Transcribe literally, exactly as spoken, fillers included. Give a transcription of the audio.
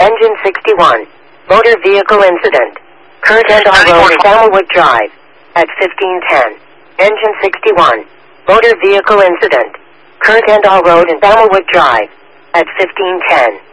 Engine sixty-one. Motor vehicle incident. Kirkendall Road, Samalwood Drive. At fifteen ten. Engine sixty-one. Motor vehicle incident. Kirkendall Road and Samalwood Drive. At fifteen ten.